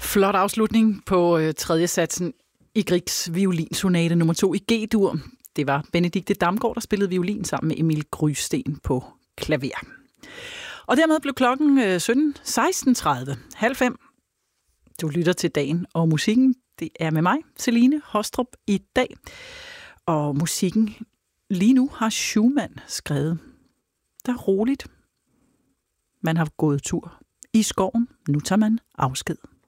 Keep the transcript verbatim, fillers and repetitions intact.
Flot afslutning på øh, tredje satsen i Griegs violinsonate nummer to i G-dur. Det var Benedikte Damgaard, der spillede violin sammen med Emil Grysten på klaver. Og dermed blev klokken øh, sytten seksten tredive, halv fem. Du lytter til Dagen og musikken. Det er med mig, Celine Hostrup, i dag. Og musikken lige nu har Schumann skrevet. Der er roligt. Man har gået tur i skoven. Nu tager man afsked.